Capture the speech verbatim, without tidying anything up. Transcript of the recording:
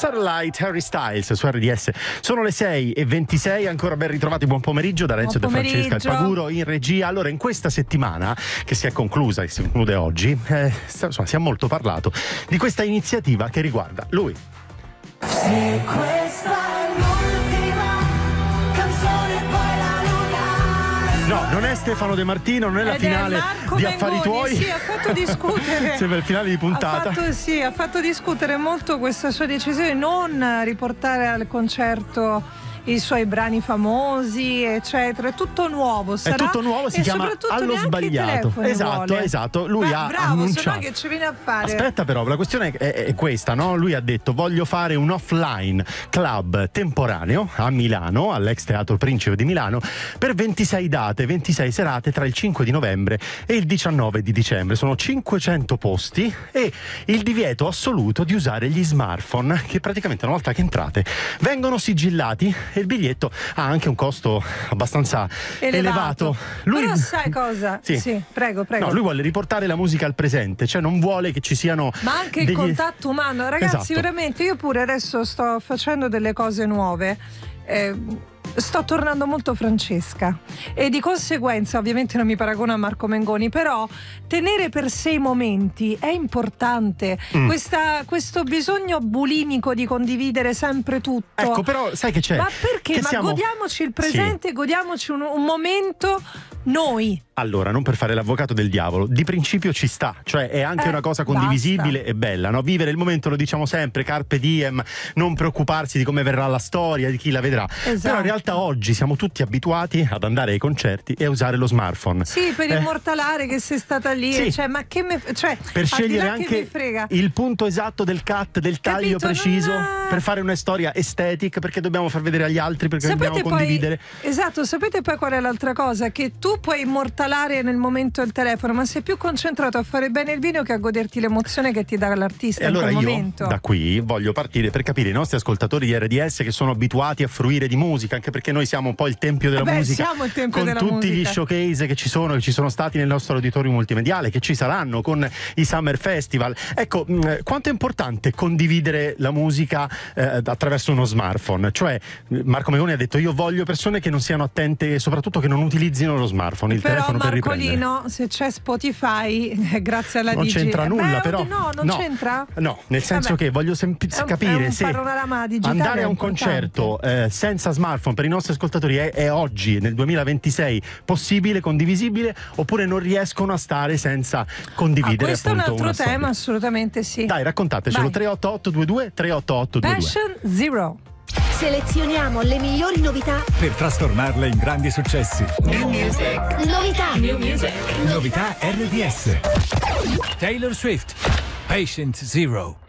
Satellite, Harry Styles su R D S. Sono le sei e ventisei, ancora ben ritrovati, buon pomeriggio da Renzo e da Francesca il Paguro in regia. Allora, in questa settimana che si è conclusa e si conclude oggi, eh, insomma, si è molto parlato di questa iniziativa che riguarda lui. Se questa è l'ultima canzone, poi la luna. No, non è Stefano De Martino, non è la Ed finale è Marco di Mengoni, Affari Tuoi. Sì, ha fatto discutere. Sembra il finale di puntata. Ha fatto, sì, ha fatto discutere molto questa sua decisione di non riportare al concerto i suoi brani famosi, eccetera. È tutto nuovo, sarà, è tutto nuovo, si e chiama Allo Sbagliato. Esatto, vuole. esatto. Lui Beh, ha bravo, annunciato. se no che ci viene a fare? Aspetta, però, la questione è, è questa, no? Lui ha detto: voglio fare un offline club temporaneo a Milano, all'ex Teatro Principe di Milano, per ventisei date, ventisei serate tra il cinque di novembre e il diciannove di dicembre. Sono cinquecento posti e il divieto assoluto di usare gli smartphone, che praticamente una volta che entrate vengono sigillati. E il biglietto ha anche un costo abbastanza elevato. elevato. Lui... Però sai cosa? Sì. sì, prego, prego. No, lui vuole riportare la musica al presente, cioè non vuole che ci siano. Ma anche degli... il contatto umano. Ragazzi, esatto. veramente, io pure adesso sto facendo delle cose nuove. Eh, sto tornando molto Francesca e di conseguenza ovviamente non mi paragono a Marco Mengoni, però tenere per sé i momenti è importante. mm. Questa, questo bisogno bulimico di condividere sempre tutto, ecco, però sai che c'è? Ma perché? Che ma siamo... godiamoci il presente, sì. Godiamoci un, un momento noi. Allora, non per fare l'avvocato del diavolo, di principio ci sta, cioè è anche eh, una cosa condivisibile basta. e bella, no? Vivere il momento, lo diciamo sempre, carpe diem, non preoccuparsi di come verrà la storia, di chi la vedrà. Esatto. Però in realtà oggi siamo tutti abituati ad andare ai concerti e a usare lo smartphone. Sì, per eh. immortalare che sei stata lì, sì. cioè, ma che me, cioè, per scegliere anche frega. il punto esatto del cut, del taglio Capito? preciso, non... per fare una storia estetica, perché dobbiamo far vedere agli altri, perché sapete dobbiamo poi, condividere. Esatto, sapete poi qual è l'altra cosa? Che tu puoi immortalare nel momento il telefono, ma sei più concentrato a fare bene il video che a goderti l'emozione che ti dà l'artista e in allora quel io momento. Da qui voglio partire per capire i nostri ascoltatori di R D S che sono abituati a fruire di musica, anche perché noi siamo un po' il tempio della Beh, musica, siamo il tempio con della tutti musica. gli showcase che ci sono, che ci sono stati nel nostro auditorium multimediale, che ci saranno con i Summer Festival. Ecco, mh, quanto è importante condividere la musica eh, attraverso uno smartphone. Cioè, Marco Mengoni ha detto: io voglio persone che non siano attente e soprattutto che non utilizzino lo smartphone, il però telefono per riprendere. Marcolino, se c'è Spotify, eh, grazie alla non D J c'entra nulla. Beh, però no, non no, c'entra? No, nel senso Vabbè. che voglio semp- È un- capire è un se panorama digitale andare a un importante. concerto eh, senza smartphone per i nostri ascoltatori è, è oggi, nel duemilaventisei, possibile, condivisibile, oppure non riescono a stare senza condividere. Ah, questo appunto, è un altro una tema, storia. Assolutamente sì. Dai, raccontatecelo. tre otto otto due due tre otto otto due due. Passion Zero. Selezioniamo le migliori novità per trasformarle in grandi successi. New Music. Novità. New Music. Novità R D S. Taylor Swift. Patient Zero.